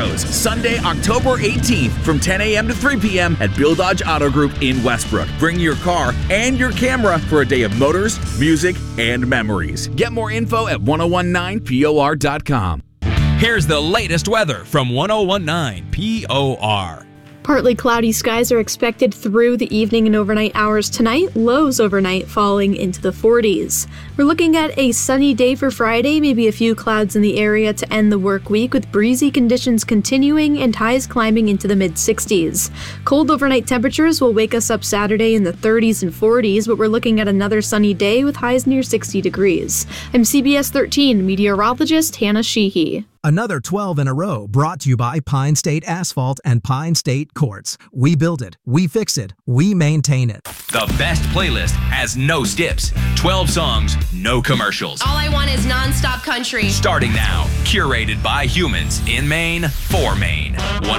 shows Sunday, October 18th from 10 a.m. to 3 p.m. at Bill Dodge Auto Group in Westbrook. Bring your car and your camera for a day of motors, music, and memories. Get more info at 1019por.com. Here's the latest weather from 1019 POR. Partly cloudy skies are expected through the evening and overnight hours tonight, lows overnight falling into the 40s. We're looking at a sunny day for Friday, maybe a few clouds in the area to end the work week, with breezy conditions continuing and highs climbing into the mid-60s. Cold overnight temperatures will wake us up Saturday in the 30s and 40s, but we're looking at another sunny day with highs near 60 degrees. I'm CBS 13 meteorologist Hannah Sheehy. Another 12 in a row brought to you by Pine State Asphalt and Pine State Quartz. We build it, we fix it, we maintain it. The best playlist has no skips. 12 songs, no commercials. All I want is non-stop country. Starting now, curated by humans in Maine for Maine.